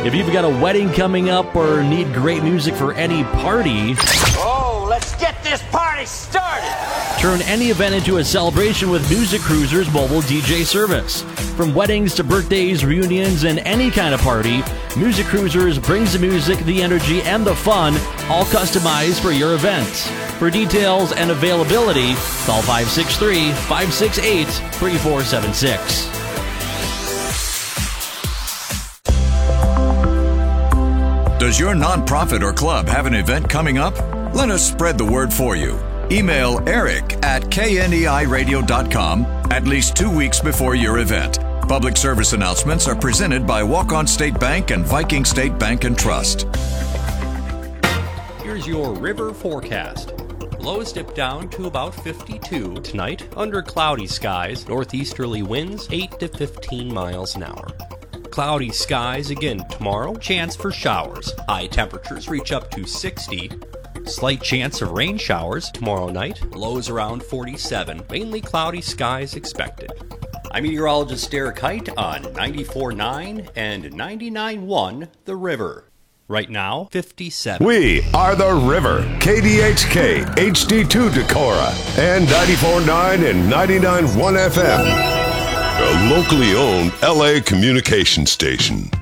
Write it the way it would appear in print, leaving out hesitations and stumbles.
If you've got a wedding coming up or need great music for any party, oh, let's get this party started! Turn any event into a celebration with Music Cruiser's mobile DJ service. From weddings to birthdays, reunions, and any kind of party, Music Cruisers brings the music, the energy, and the fun, all customized for your event. For details and availability, call 563-568-3476. Does your nonprofit or club have an event coming up? Let us spread the word for you. Email eric@kneiradio.com at least 2 weeks before your event. Public service announcements are presented by Walk-On State Bank and Viking State Bank and Trust. Here's your river forecast. Lows dip down to about 52 tonight under cloudy skies, northeasterly winds 8 to 15 miles an hour. Cloudy skies again tomorrow, chance for showers. High temperatures reach up to 60. Slight chance of rain showers tomorrow night, lows around 47. Mainly cloudy skies expected. I'm meteorologist Derek Height on 94.9 and 99.1 The River. Right now, 57. We are The River, KDHK, HD2 Decorah, and 94.9 and 99.1 FM. A locally owned LA communication station.